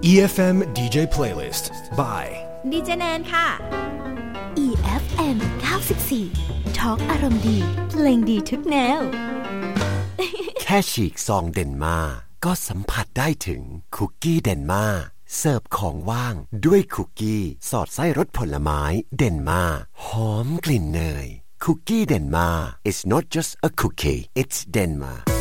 EFM DJ Playlist by ดีเจแนนค่ะ EFM 94 Talk อารมณ์ดีเพลงดีทุกแนวแค่ฉีกซองเดนมาร์ก็สัมผัสได้ถึงคุกกี้เดนมาร์เสิร์ฟของว่างด้วยคุกกี้สอดไส้รสผลไม้เดนมาร์หอมกลิ่นเนยคุกกี้เดนมาร์ It's not just a cookie it's Denmark